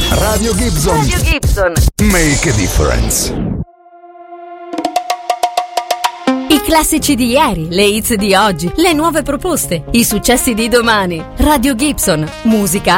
Radio Gibson. Radio Gibson. Make a difference. I classici di ieri, le hits di oggi, le nuove proposte, i successi di domani. Radio Gibson, musica